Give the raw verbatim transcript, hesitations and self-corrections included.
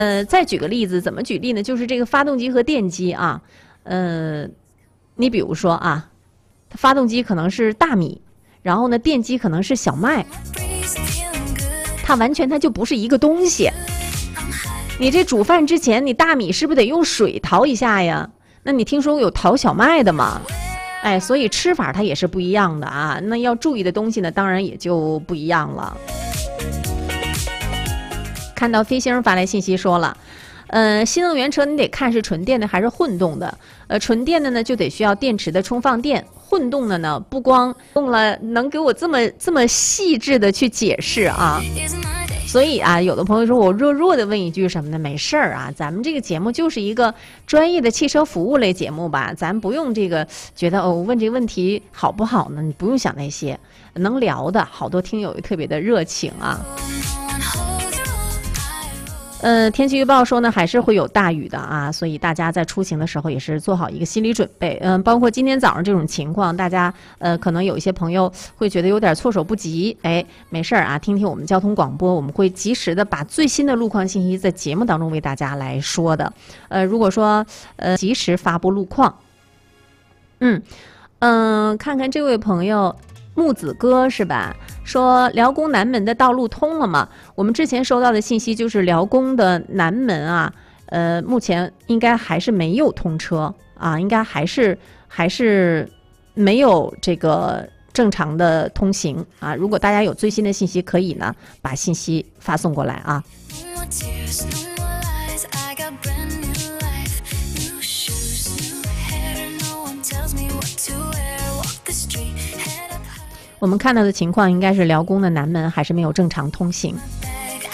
呃，再举个例子，怎么举例呢？就是这个发动机和电机啊，呃，你比如说啊，它发动机可能是大米，然后呢，电机可能是小麦，它完全它就不是一个东西。你这煮饭之前，你大米是不是得用水淘一下呀？那你听说有淘小麦的吗？哎，所以吃法它也是不一样的啊。那要注意的东西呢，当然也就不一样了。看到飞星发来信息说了，呃，新能源车你得看是纯电的还是混动的。呃，纯电的呢就得需要电池的充放电，混动的呢不光用了能给我这么这么细致的去解释啊。所以啊，有的朋友说我弱弱的问一句什么呢？没事儿啊，咱们这个节目就是一个专业的汽车服务类节目吧，咱不用这个觉得哦问这个问题好不好呢？你不用想那些，能聊的好多听友特别的热情啊。呃，天气预报说呢，还是会有大雨的啊，所以大家在出行的时候也是做好一个心理准备。嗯、呃，包括今天早上这种情况，大家呃可能有一些朋友会觉得有点措手不及，哎，没事儿啊，听听我们交通广播，我们会及时的把最新的路况信息在节目当中为大家来说的。呃，如果说呃及时发布路况，嗯嗯、呃，看看这位朋友。木子哥是吧？说辽工南门的道路通了吗？我们之前收到的信息就是辽工的南门啊，呃，目前应该还是没有通车啊，应该还是还是没有这个正常的通行啊。如果大家有最新的信息，可以呢把信息发送过来啊。我们看到的情况应该是辽工的南门还是没有正常通行。